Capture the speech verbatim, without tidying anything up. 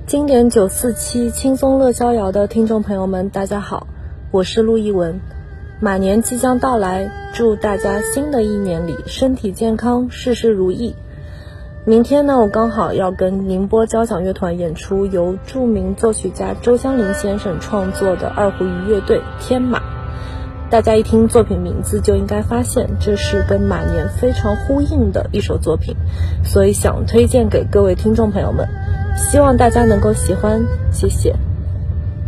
经典九四七轻松乐逍遥的听众朋友们，大家好，我是陆一文。马年即将到来，祝大家新的一年里身体健康，事事如意。明天呢，我刚好要跟宁波交响乐团演出由著名作曲家周湘林先生创作的二胡与乐队天马。大家一听作品名字就应该发现这是跟马年非常呼应的一首作品，所以想推荐给各位听众朋友们，希望大家能够喜欢，谢谢。